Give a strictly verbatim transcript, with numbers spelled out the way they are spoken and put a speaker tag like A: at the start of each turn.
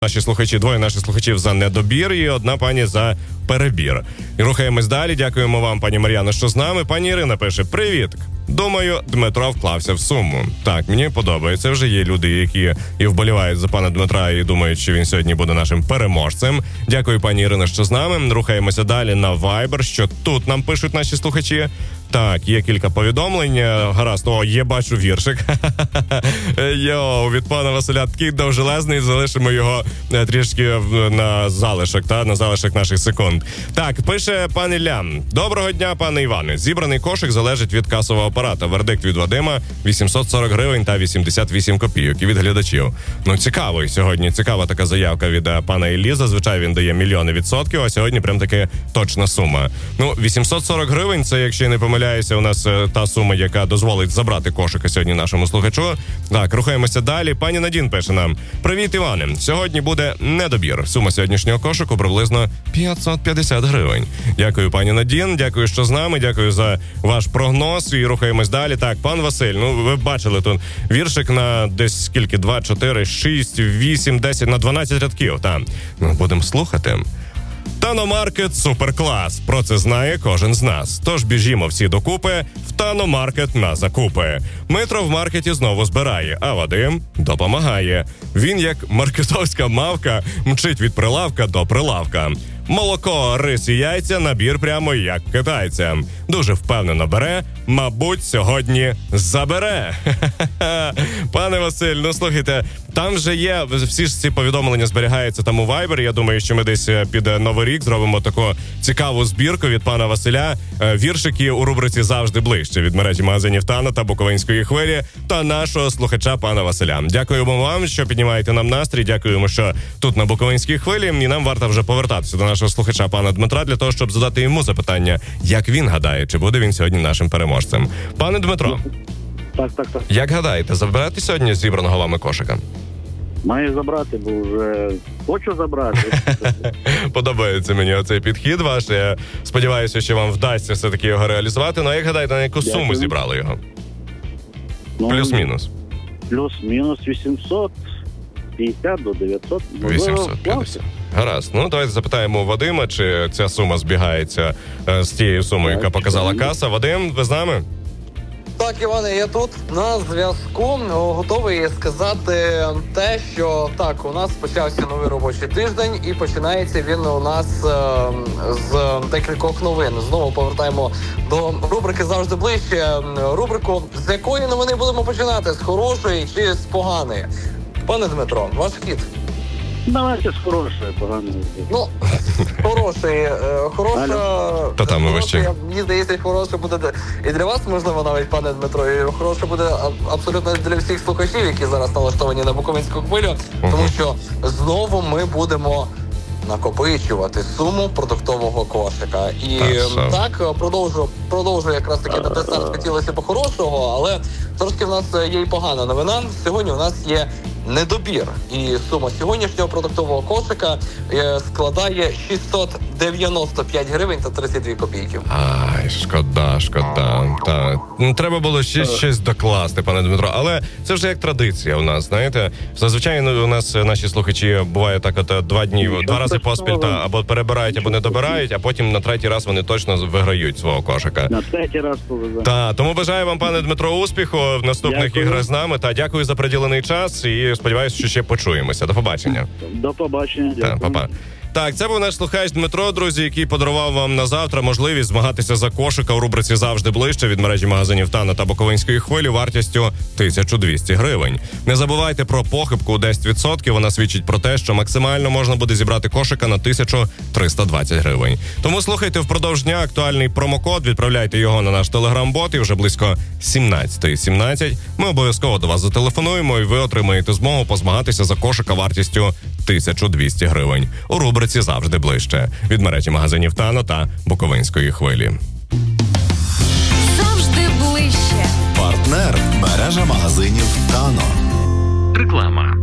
A: Наші слухачі, двоє наших слухачів за недобір і одна пані за перебір. І рухаємось далі. Дякуємо вам, пані Мар'яно, що з нами. Пані Ірина пише: «Привіт. Думаю, Дмитро вклався в суму». Так, мені подобається. Вже є люди, які і вболівають за пана Дмитра і думають, що він сьогодні буде нашим переможцем. Дякую, пані Ірина, що з нами. Рухаємося далі на Viber, що тут нам пишуть наші слухачі. Так, є кілька повідомлень. Гаразд, о, є, бачу віршик. Йо, від пана Василя такий довжелезний, залишимо його трішки на залишок, та, на залишок наших секунд. Так, пише пан Ілля: «Доброго дня, пане Іване. Зібраний кошик залежить від касового апарата. Вердикт від Вадима вісімсот сорок гривень та вісімдесят вісім копійок». І від глядачів. Ну, цікавий сьогодні, цікава така заявка від пана Іллі. Зазвичай він дає мільйони відсотків, а сьогодні прям таки точна сума. Ну, вісімсот сорок гривень, це, якщо я не помиляюся, у нас та сума, яка дозволить забрати кошика сьогодні нашому слухачу. Так, рухаємося далі. Пані Надін пише нам: «Привіт, Іване. Сьогодні буде недобір. Сума сьогоднішнього кошику приблизно п'ятсот п'ятдесят гривень». Дякую, пані Надін, дякую, що з нами, дякую за ваш прогноз. І рухаємось далі. Так, пан Василь, ну ви бачили тут віршик на десь скільки? два, чотири, шість, вісім, десять, на дванадцять рядків. Так, ну будемо слухати. Таномаркет суперклас. Про це знає кожен з нас. Тож біжімо всі докупи в Таномаркет на закупи. Дмитро в маркеті знову збирає, а Вадим допомагає. Він, як маркетовська мавка, мчить від прилавка до прилавка. Молоко, рис і яйця, набір прямо як китайцям. Дуже впевнено бере, мабуть, сьогодні забере. Пане Василь, ну слухайте, там вже є, всі ж ці повідомлення зберігаються там у Viber. Я думаю, що ми десь під Новий рік зробимо таку цікаву збірку від пана Василя. Віршики у рубриці «Завжди ближче» від мережі магазинів Тано та Буковинської хвилі та нашого слухача пана Василя. Дякуємо вам, що піднімаєте нам настрій. Дякуємо, що тут на Буковинській хвилі. І нам варто вже повертатися до нашого слухача пана Дмитра для того, щоб задати йому запитання, як він гадає, чи буде він сьогодні нашим переможцем. Пане Дмитро,
B: так, так, так.
A: Як гадаєте, заберете сьогодні зібраного вами кошика?
B: Маю забрати, бо вже хочу забрати.
A: Подобається мені оцей підхід ваш. Я сподіваюся, що вам вдасться все-таки його реалізувати. Ну, а як гадаєте, на яку Дякую. суму зібрали його?
B: Ну,
A: плюс-мінус.
B: Плюс-мінус вісімсот п'ятдесят до дев'ятсот.
A: вісімсот п'ятдесят. Гаразд. Ну, давайте запитаємо у Вадима, чи ця сума збігається з тією сумою, яка показала каса. Вадим, ви з нами?
C: Так, Іване, я тут на зв'язку. Готовий сказати те, що так, у нас почався новий робочий тиждень і починається він у нас е, з декількох новин. Знову повертаємо до рубрики «Завжди ближче». Рубрику, з якої новини будемо починати? З хорошої чи з поганої? Пане Дмитро, ваш хід.
B: Давайте з хорошої, поганої.
C: Ну, хороший, хороша...
A: Та там ми вище.
C: Мені здається, хороше буде і для вас, можливо, навіть, пане Дмитро, і хороше буде абсолютно для всіх слухачів, які зараз налаштовані на Буковинську хвилю, тому що знову ми будемо накопичувати суму продуктового кошика. І так, так продовжу, продовжу якраз таки на десерт хотілося б хорошого, але трошки в нас є і погана новина. Сьогодні у нас є недобір. І сума сьогоднішнього продуктового кошика складає шістсот дев'яносто п'ять гривень та тридцять дві копійки.
A: Ай, шкода, шкода. Так. Ну, треба було ще щось докласти, пане Дмитро. Але це вже як традиція у нас, знаєте. Зазвичай ну, у нас наші слухачі буває так от два дні, два рази поспіль та або перебирають, або не добирають, а потім на третій раз вони точно виграють свого кошика.
B: На третій раз повезе.
A: Так, тому бажаю вам, пане Дмитро, успіху в наступних дякую. іграх з нами. Та дякую за приділений час і сподіваюся, що ще почуємося. До побачення.
B: До побачення.
A: Так, па-па. Так, це був наш слухач Дмитро, друзі, який подарував вам на завтра можливість змагатися за кошика у рубриці «Завжди ближче» від мережі магазинів Тано та Буковинської хвилі вартістю тисяча двісті гривень. Не забувайте про похибку у десять відсотків, вона свідчить про те, що максимально можна буде зібрати кошика на тисячу триста двадцять гривень. Тому слухайте впродовж дня актуальний промокод, відправляйте його на наш телеграм-бот і вже близько сімнадцята сімнадцять ми обов'язково до вас зателефонуємо і ви отримаєте змогу позмагатися за кошика вартістю тисяча двісті гривень у рубриці «Завжди ближче» від мережі магазинів Тано та Буковинської хвилі.
D: Завжди ближче.
E: Партнер – мережа магазинів Тано.
F: Реклама.